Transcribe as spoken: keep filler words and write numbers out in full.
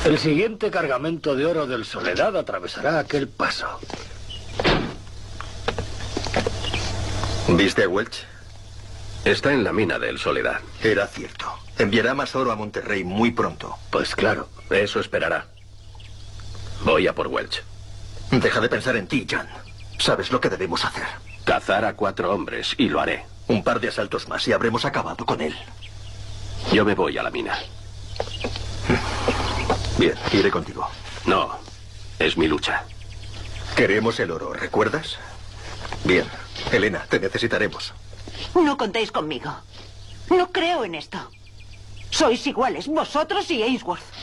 El siguiente cargamento de oro del Soledad atravesará aquel paso. ¿Viste a Welch? Está en la mina del Soledad. Era cierto. Enviará más oro a Monterrey muy pronto. Pues claro, eso esperará. Voy a por Welch. Deja de pensar en ti, Jan. Sabes lo que debemos hacer. Cazar a cuatro hombres, y lo haré. Un par de asaltos más y habremos acabado con él. Yo me voy a la mina. Bien, iré contigo. No, es mi lucha. Queremos el oro, ¿recuerdas? Bien, Elena, te necesitaremos. No contéis conmigo. No creo en esto. Sois iguales, vosotros y Ainsworth.